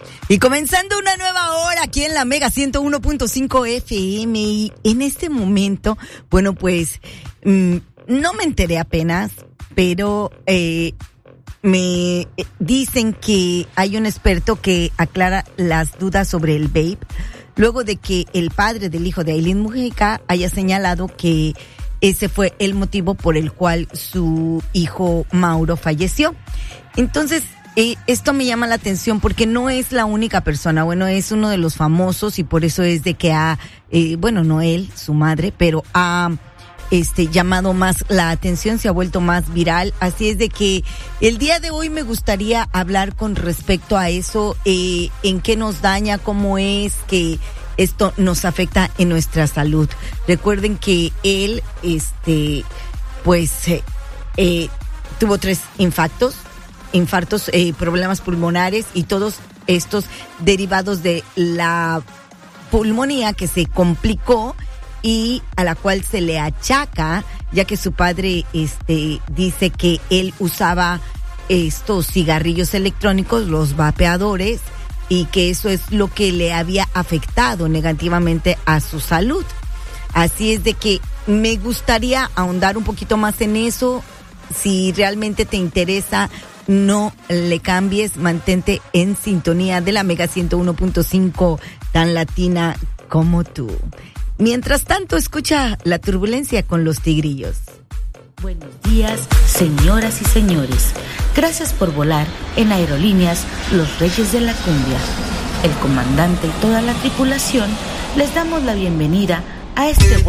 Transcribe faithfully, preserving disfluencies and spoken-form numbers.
Y comenzando una nueva hora aquí en la Mega ciento uno punto cinco F M. Y en este momento, bueno, pues mmm, no me enteré apenas, pero eh, me dicen que hay un experto que aclara las dudas sobre el vape, luego de que el padre del hijo de Aileen Mujica haya señalado que ese fue el motivo por el cual su hijo Mauro falleció. Entonces, eh, esto me llama la atención porque no es la única persona. Bueno, es uno de los famosos y por eso es de que ha, eh, bueno, no él, su madre, pero ha este llamado más la atención, se ha vuelto más viral. Así es de que el día de hoy me gustaría hablar con respecto a eso, eh, en qué nos daña, cómo es que esto nos afecta en nuestra salud. Recuerden que él, este, pues, eh, eh, tuvo tres infartos, infartos, eh, problemas pulmonares y todos estos derivados de la pulmonía que se complicó y a la cual se le achaca, ya que su padre, este, dice que él usaba estos cigarrillos electrónicos, los vapeadores, y que eso es lo que le había afectado negativamente a su salud. Así es de que me gustaría ahondar un poquito más en eso. Si realmente te interesa, no le cambies, mantente en sintonía de la Mega ciento uno punto cinco, tan latina como tú. Mientras tanto, escucha La Turbulencia con Los Tigrillos. Buenos días, señoras y señores. Gracias por volar en Aerolíneas Los Reyes de la Cumbia. El comandante y toda la tripulación les damos la bienvenida a este vuelo.